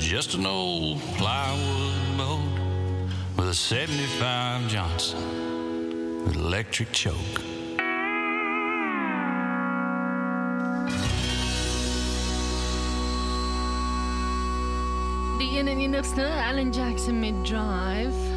just an old plywood boat with a 75 Johnson with electric choke. Die een en enigste Alan Jackson met Drive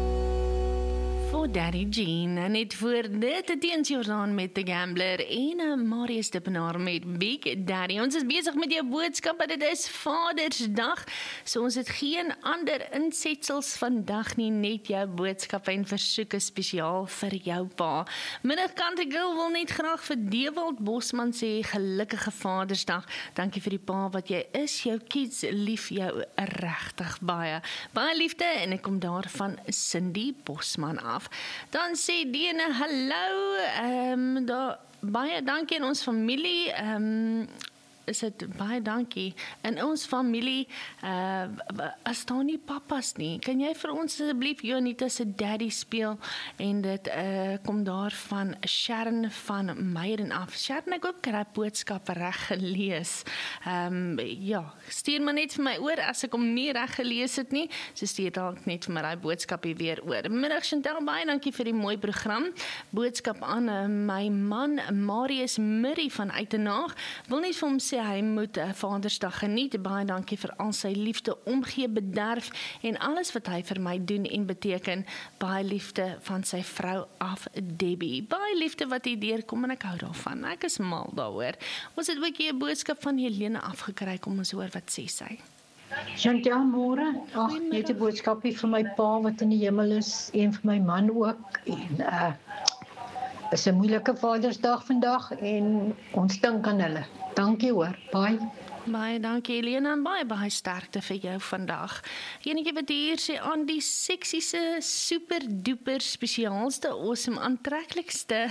voor Daddy Jean. En net voor dit het eens Jordan met The Gambler en Marius Dippenaar met Big Daddy. Ons is bezig met jou boodskap en dit is Vadersdag. So ons het geen ander insetsels vandag nie, net jou boodskap en versoeke spesiaal vir jou pa. Middagkant ek wil net graag vir Dewald Bosman sê gelukkige Vadersdag. Dankie vir die pa wat jy is. Jou kids lief jou regtig baie. Baie liefde en ek kom daar van Cindy Bosman af. Dan sê Dene, hallo, baie dankie aan ons familie, is dit baie dankie, in ons familie, as daar nie papas nie, kan jy vir ons asseblief Jonita se daddy speel, en dit kom daar van Sharon van Meyeren af. Sharon, ek hoop kry boodskap reg gelees. Ja, stuur maar net vir my oor, as ek hom nie reg gelees het nie, so stuur dalk net vir my die boodskapie weer oor. Middag Chantel, baie dankie vir die mooi program. Boodskap aan my man Marius Murray van Uitenaag. Wil net vir hom sê hy moet Vadersdag geniet. Baie dankie vir al sy liefde, omgee, bederf en alles wat hy vir my doen en beteken. Baie liefde van sy vrou af, Debbie. Baie liefde wat hier deurkom en ek hou daarvan. Ek is mal daaroor. Ons het ook hier 'n boodskap van Helene afgekry, kom ons hoor wat sê sy. Chantal, môre. Ag, net 'n boodskapie vir my pa wat in die hemel is en vir my man ook. En is 'n moeilike Vadersdag vandag en ons dink aan hulle. Dankie hoor. Bye. Baie dankie Helena en baie sterkte vir jou vandag. Enige wat hier sê aan die seksiese, super duper spesiaalste, awesome, aantreklikste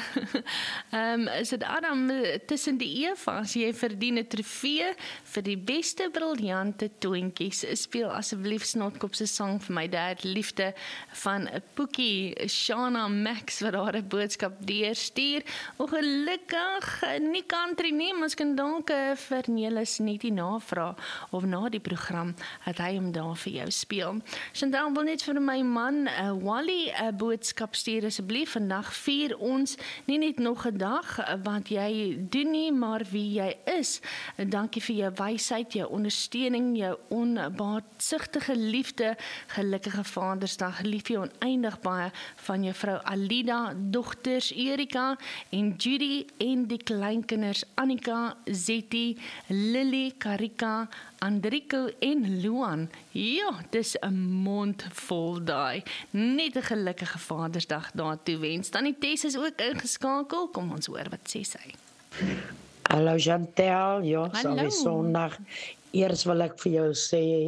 is dit Adam tussen die Eva's. Jy verdien 'n trofee vir die beste briljante toentjies. Speel asseblief Snotkop se sang vir my dad, liefde van Poekie, Shana Max wat haar 'n boodskap deurstuur. Ongelukkig nie country nie, ons kan dalk vir Nelis net die navra of na die program dat hy hom daar vir jou speel. Chantal wil net vir my man Wally 'n boodskap stuur asseblief. Vandag vier ons nie net nog 'n dag wat jy doen nie, maar wie jy is. Dankie vir jou wysheid, jou ondersteuning, jou onbaatsigtige liefde. Gelukkige Vadersdag. Lief jou oneindig baie van jou vrou Alida, dogters Erika en Judy en die kleinkinders Annika, Zetty, Lily, Karika, Andrico en Luan. Ja, dis 'n mond vol daai. Net 'n gelukkige Vadersdag daartoe wens. Dan die Tess is ook ingeskakel. Kom ons hoor wat sê sy. Hallo Chantal, ja, so Sondag. Eers wil ek vir jou sê,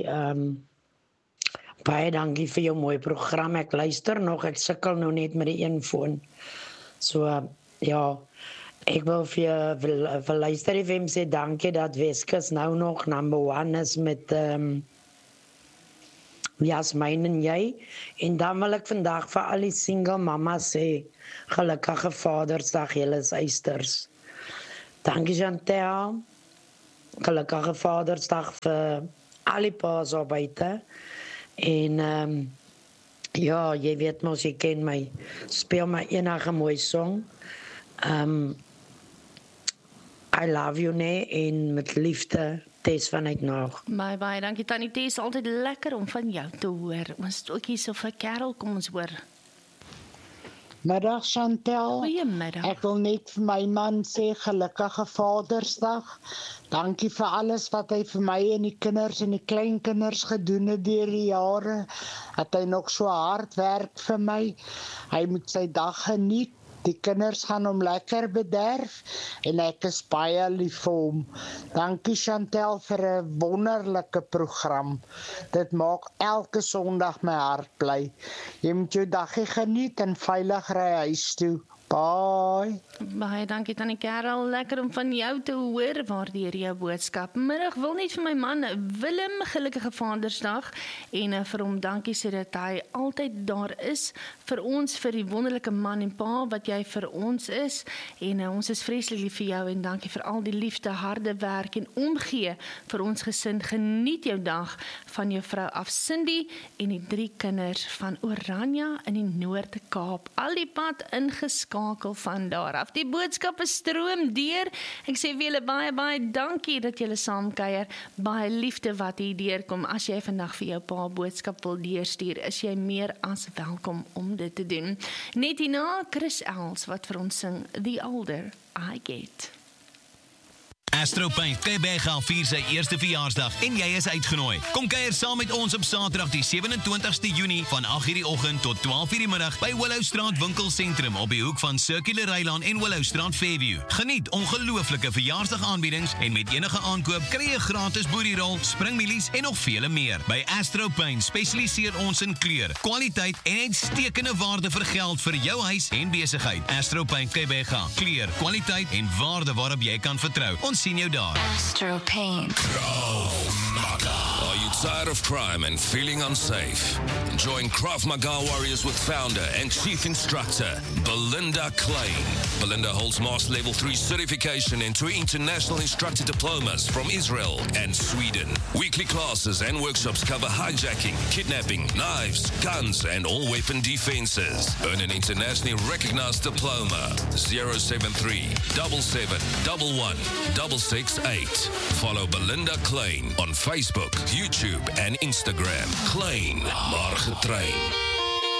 baie dankie vir jou mooi program. Ek luister nog, ek sukkel nou net met die een foon. So, ja, ek wil vir Luister FM sê dankie dat Weskus nou nog number 1 is met Jasmijn en jy. En dan wil ek vandag vir al die single mamas sê, gelukkige Vadersdag, julle is eisters. Dankie Chantal, gelukkige Vadersdag vir al die paas op buite. En ja, jy weet mos, jy ken my, speel my enige mooi song. I love you, nee, en met liefde, Tess vanuit Naag. Baie dankie Tannie Tess, altyd lekker om van jou te hoor. Ons het ook hier so vir Karel, kom ons hoor. Middag Chantal. Goeiemiddag. Ek wil net vir my man sê gelukkige Vadersdag. Dankie vir alles wat hy vir my en die kinders en die kleinkinders gedoen het deur die jare. Dat hy nog so hard werk vir my. Hy moet sy dag geniet. Die kinders gaan hom lekker bederf en ek is baie lief vir hom. Dankie Chantal vir 'n wonderlike program. Dit maak elke Sondag my hart bly. Jy moet jou dagie geniet en veilig ry huis toe. Bye. Baie dankie Tannie Karel, lekker om van jou te hoor, waardeer jou boodskap. Middag wil net vir my man Willem gelukkige Vadersdag en vir hom dankie sê dat hy altyd daar is vir ons, vir die wonderlike man en pa wat jy vir ons is en ons is vreeslik lief vir jou en dankie vir al die liefde, harde werk en omgee vir ons gesin. Geniet jou dag van jou vrou af Cindy en die 3 kinders van Oranje in die Noord-Kaap. Al die pad ingeskakel van daar af. Die boodskappe stroom deur. Ek sê vir julle baie dankie dat julle saamkuier. Baie liefde wat hier deurkom. As jy vandag vir jou pa boodskap wil deurstuur, is jy meer as welkom om dit te doen. Net hierna Chris Els wat vir ons sing The Older I Get. Astro Paint Kaapberg vier sy eerste verjaarsdag en jy is uitgenooi. Kom kuier saam met ons op Saterdag die 27ste Junie van 8:00 die oggend tot 12:00 die middag by Willowstraat Winkelsentrum op die hoek van Circular Rylaan en Willowstraat Fairview. Geniet ongelooflike verjaarsdagaanbiedings en met enige aankoop kry jy gratis boerierol, springmielies en nog vele meer. By Astro Paint spesialiseer ons in kleur, kwaliteit en uitstekende waarde vir geld vir jou huis en besigheid. Astro Paint Kaapberg, kleur, kwaliteit en waarde waarop jy kan vertrou. Ons sien jou daar. Astro Paint. Krav Maga. Are you tired of crime and feeling unsafe? Join Krav Maga Warriors with founder and chief instructor Belinda Klein. Belinda holds Master Level 3 certification and 2 international instructor diplomas from Israel and Sweden. Weekly classes and workshops cover hijacking, kidnapping, knives, guns, and all weapon defenses. Earn an internationally recognized diploma. 073 77 11 668. Follow Belinda Klein on Facebook, YouTube, and Instagram. Klein, maar getrain.